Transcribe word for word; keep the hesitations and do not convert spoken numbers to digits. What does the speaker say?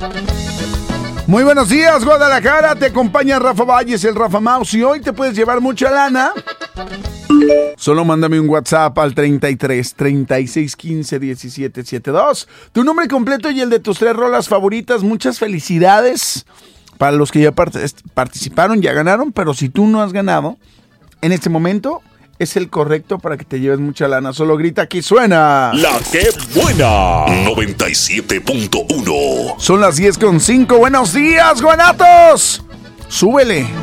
Muy buenos días, Guadalajara. Te acompaña Rafa Valles, el Rafa Mouse, y hoy te puedes llevar mucha lana. Solo mándame un WhatsApp al treinta y tres, treinta y seis, quince, diecisiete, setenta y dos. Tu nombre completo y el de tus tres rolas favoritas. Muchas felicidades para los que ya part- participaron, ya ganaron. Pero si tú no has ganado, en este momento es el correcto para que te lleves mucha lana. Solo grita, aquí suena La que buena noventa y siete punto uno. Son las diez con cinco. Buenos días, guanatos. Súbele.